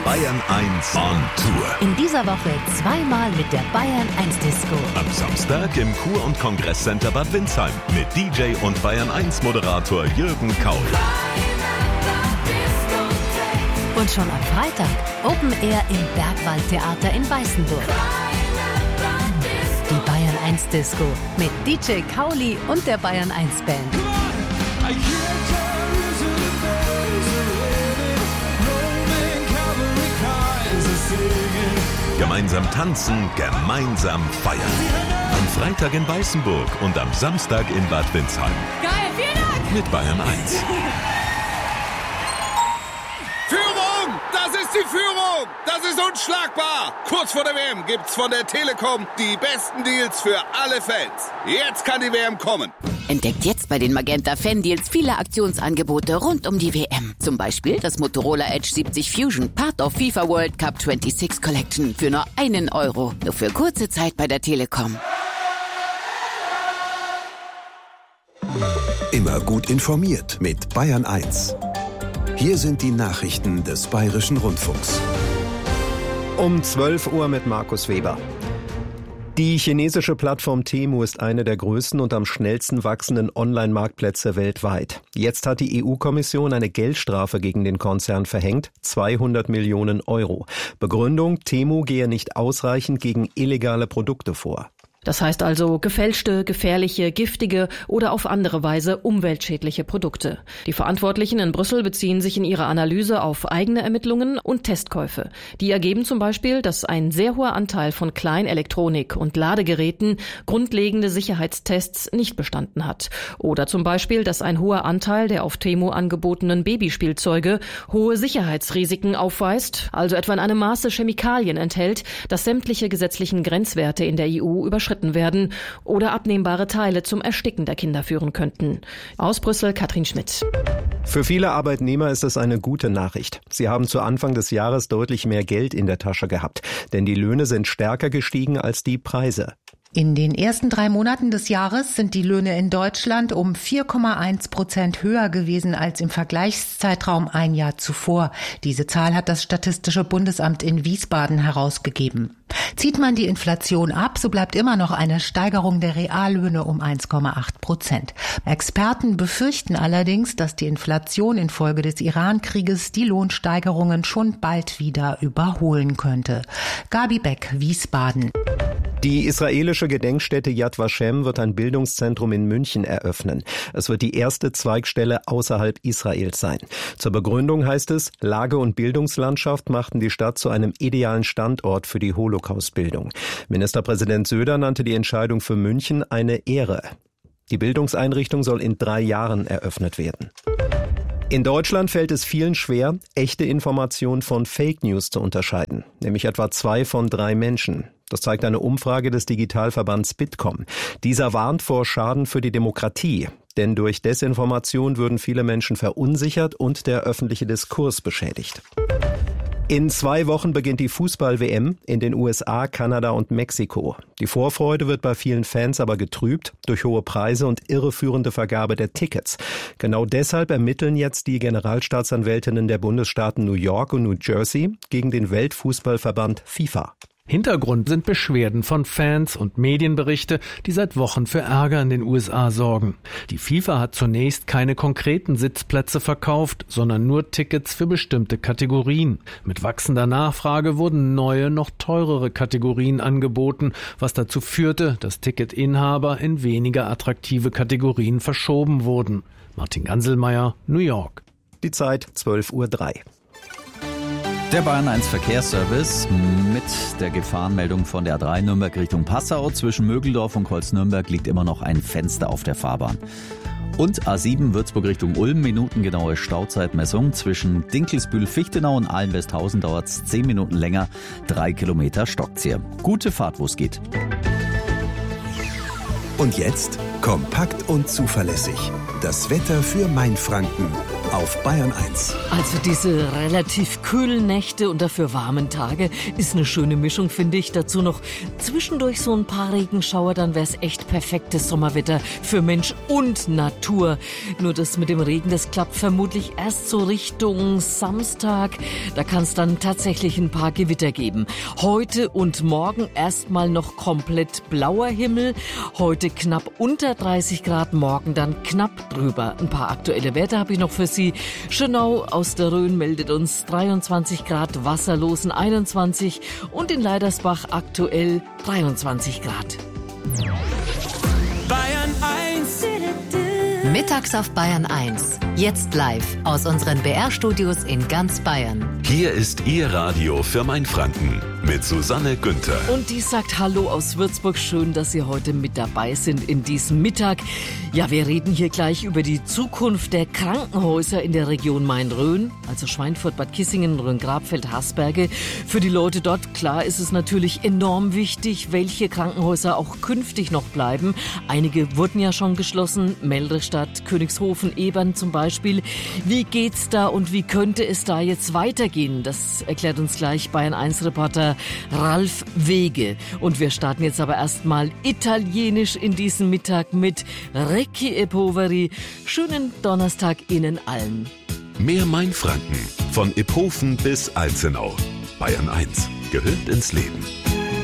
Bayern 1 on Tour. In dieser Woche zweimal mit der Bayern 1 Disco. Am Samstag im Kur- und Kongresscenter Bad Windsheim mit DJ und Bayern 1 Moderator Jürgen Kaul. Und schon am Freitag Open Air im Bergwaldtheater in Weißenburg. Die Bayern 1 Disco mit DJ Kauli und der Bayern 1 Band. Gemeinsam tanzen, gemeinsam feiern. Am Freitag in Weißenburg und am Samstag in Bad Windsheim. Geil, vielen Dank! Mit Bayern 1. Führung! Das ist die Führung! Das ist unschlagbar! Kurz vor der WM gibt's von der Telekom die besten Deals für alle Fans. Jetzt kann die WM kommen. Entdeckt jetzt bei den Magenta Fan-Deals viele Aktionsangebote rund um die WM. Zum Beispiel das Motorola Edge 70 Fusion, Part of FIFA World Cup 26 Collection für nur €1. Nur für kurze Zeit bei der Telekom. Immer gut informiert mit Bayern 1. Hier sind die Nachrichten des Bayerischen Rundfunks. Um 12 Uhr mit Markus Weber. Die chinesische Plattform Temu ist eine der größten und am schnellsten wachsenden Online-Marktplätze weltweit. Jetzt hat die EU-Kommission eine Geldstrafe gegen den Konzern verhängt, 200 Millionen €. Begründung, Temu gehe nicht ausreichend gegen illegale Produkte vor. Das heißt also gefälschte, gefährliche, giftige oder auf andere Weise umweltschädliche Produkte. Die Verantwortlichen in Brüssel beziehen sich in ihrer Analyse auf eigene Ermittlungen und Testkäufe. Die ergeben zum Beispiel, dass ein sehr hoher Anteil von Kleinelektronik und Ladegeräten grundlegende Sicherheitstests nicht bestanden hat. Oder zum Beispiel, dass ein hoher Anteil der auf Temu angebotenen Babyspielzeuge hohe Sicherheitsrisiken aufweist, also etwa in einem Maße Chemikalien enthält, dass sämtliche gesetzlichen Grenzwerte in der EU überschritten werden oder abnehmbare Teile zum Ersticken der Kinder führen könnten. Aus Brüssel, Katrin Schmidt. Für viele Arbeitnehmer ist es eine gute Nachricht. Sie haben zu Anfang des Jahres deutlich mehr Geld in der Tasche gehabt, denn die Löhne sind stärker gestiegen als die Preise. In den ersten 3 Monaten des Jahres sind die Löhne in Deutschland um 4,1% höher gewesen als im Vergleichszeitraum ein Jahr zuvor. Diese Zahl hat das Statistische Bundesamt in Wiesbaden herausgegeben. Zieht man die Inflation ab, so bleibt immer noch eine Steigerung der Reallöhne um 1,8%. Experten befürchten allerdings, dass die Inflation infolge des Iran-Krieges die Lohnsteigerungen schon bald wieder überholen könnte. Gabi Beck, Wiesbaden. Die israelische Gedenkstätte Yad Vashem wird ein Bildungszentrum in München eröffnen. Es wird die erste Zweigstelle außerhalb Israels sein. Zur Begründung heißt es, Lage und Bildungslandschaft machten die Stadt zu einem idealen Standort für die Holocaustbildung. Ministerpräsident Söder nannte die Entscheidung für München eine Ehre. Die Bildungseinrichtung soll in 3 Jahren eröffnet werden. In Deutschland fällt es vielen schwer, echte Informationen von Fake News zu unterscheiden, nämlich etwa 2 von 3 Menschen. Das zeigt eine Umfrage des Digitalverbands Bitkom. Dieser warnt vor Schaden für die Demokratie, denn durch Desinformation würden viele Menschen verunsichert und der öffentliche Diskurs beschädigt. In 2 Wochen beginnt die Fußball-WM in den USA, Kanada und Mexiko. Die Vorfreude wird bei vielen Fans aber getrübt durch hohe Preise und irreführende Vergabe der Tickets. Genau deshalb ermitteln jetzt die Generalstaatsanwältinnen der Bundesstaaten New York und New Jersey gegen den Weltfußballverband FIFA. Hintergrund sind Beschwerden von Fans und Medienberichte, die seit Wochen für Ärger in den USA sorgen. Die FIFA hat zunächst keine konkreten Sitzplätze verkauft, sondern nur Tickets für bestimmte Kategorien. Mit wachsender Nachfrage wurden neue, noch teurere Kategorien angeboten, was dazu führte, dass Ticketinhaber in weniger attraktive Kategorien verschoben wurden. Martin Ganselmeier, New York. Die Zeit 12:03 Uhr. Der Bayern 1 Verkehrsservice mit der Gefahrenmeldung von der A3 Nürnberg Richtung Passau. Zwischen Mögeldorf und Kreuz-Nürnberg liegt immer noch ein Fenster auf der Fahrbahn. Und A7 Würzburg Richtung Ulm, minutengenaue Stauzeitmessung. Zwischen Dinkelsbühl-Fichtenau und Ahlen-Westhausen dauert es 10 Minuten länger, 3 Kilometer Stockzieher. Gute Fahrt, wo es geht. Und jetzt kompakt und zuverlässig. Das Wetter für Mainfranken. auf Bayern 1. Also diese relativ kühlen Nächte und dafür warmen Tage ist eine schöne Mischung, finde ich. Dazu noch zwischendurch so ein paar Regenschauer, dann wäre es echt perfektes Sommerwetter für Mensch und Natur. Nur das mit dem Regen, das klappt vermutlich erst so Richtung Samstag. Da kann es dann tatsächlich ein paar Gewitter geben. Heute und morgen erstmal noch komplett blauer Himmel. Heute knapp unter 30 Grad, morgen dann knapp drüber. Ein paar aktuelle Werte habe ich noch für Sie. Schönau aus der Rhön meldet uns 23 Grad, Wasserlosen 21 und in Leidersbach aktuell 23 Grad. Bayern 1. Mittags auf Bayern 1. Jetzt live aus unseren BR-Studios in ganz Bayern. Hier ist Ihr Radio für Mainfranken mit Susanne Günther. Und die sagt Hallo aus Würzburg. Schön, dass Sie heute mit dabei sind in diesem Mittag. Ja, wir reden hier gleich über die Zukunft der Krankenhäuser in der Region Main-Rhön, also Schweinfurt, Bad Kissingen, Rhön-Grabfeld, Hasberge. Für die Leute dort, klar, ist es natürlich enorm wichtig, welche Krankenhäuser auch künftig noch bleiben. Einige wurden ja schon geschlossen, Meldrestadt, Königshofen, Ebern zum Beispiel. Wie geht's da und wie könnte es da jetzt weitergehen? Das erklärt uns gleich Bayern-1-Reporter Ralf Wege. Und wir starten jetzt aber erstmal italienisch in diesem Mittag mit Recchi e Poveri. Schönen Donnerstag Ihnen allen. Mehr Mainfranken, von Iphofen bis Alzenau. Bayern 1 gehört ins Leben.